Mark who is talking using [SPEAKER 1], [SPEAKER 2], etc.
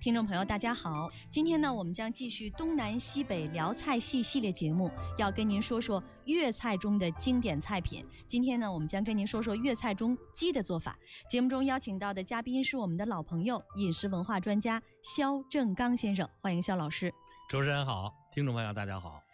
[SPEAKER 1] 听众朋友大家好，今天呢我们将继续东南西北聊菜系列节目，要跟您说说粤菜中的经典菜品。今天呢我们将跟您说说粤菜中鸡的做法。节目中邀请到的嘉宾是我们的老朋友，饮食文化专家肖正刚先生，欢迎肖老师。
[SPEAKER 2] 主持人好，听众朋友大家好。